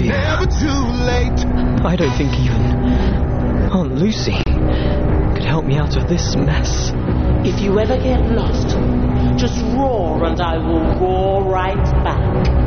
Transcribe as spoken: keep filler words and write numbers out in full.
idea. Never too late. I don't think even Aunt Lucy could help me out of this mess. If you ever get lost, just roar and I will roar right back.